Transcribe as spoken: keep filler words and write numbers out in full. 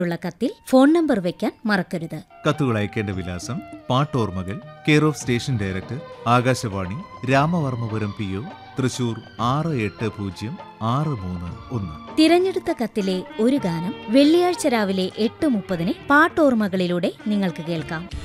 ഉള്ള കത്തിൽ phone number വയ്ക്കാൻ മറക്കരുത്. കത്തുകൾ അയക്കേണ്ട വിലാസം: പാട്ടോർമകൾ, care of station director, Akashvani, Ramavarmapuram P O, Thrissur ആറ് എട്ട് പൂജ്യം ആറ് മൂന്ന് ഒന്ന്. തിരഞ്ഞെടുത്ത കത്തിലെ ഒരു ഗാനം വെള്ളിയാഴ്ച രാവിലെ എട്ട് മുപ്പതിന് പാട്ടോർമകളിലൂടെ നിങ്ങൾക്ക് കേൾക്കാം.